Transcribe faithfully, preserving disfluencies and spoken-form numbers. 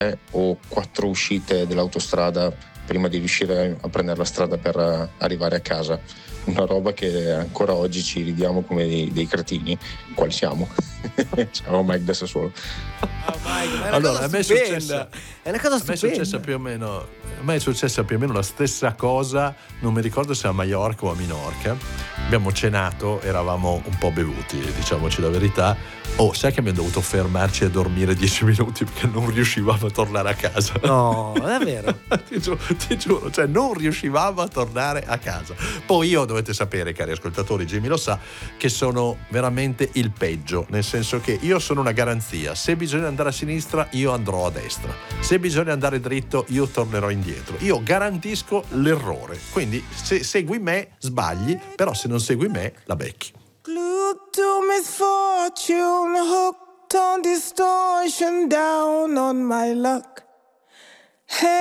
o quattro uscite dell'autostrada prima di riuscire a prendere la strada per arrivare a casa. Una roba che ancora oggi ci ridiamo come dei, dei cretini. Quali siamo? Ciao Mike da Sassuolo. Allora, a me è successa, è una cosa a me è stupenda. successa più o meno, a me è successa più o meno la stessa cosa, non mi ricordo se a Maiorca o a Minorca. Abbiamo cenato, eravamo un po' bevuti, diciamoci la verità. Oh, sai che abbiamo dovuto fermarci a dormire dieci minuti perché non riuscivamo a tornare a casa. No, davvero? ti, giuro, ti giuro, cioè non riuscivamo a tornare a casa. Poi io, dovete sapere, cari ascoltatori, Jimmy lo sa, che sono veramente il peggio, nel senso che io sono una garanzia: se bisogna andare a sinistra io andrò a destra, se bisogna andare dritto io tornerò indietro, io garantisco l'errore, quindi se segui me sbagli, però se non segui me la becchi. Glued to misfortune, hooked on distortion, down on my luck. Hey.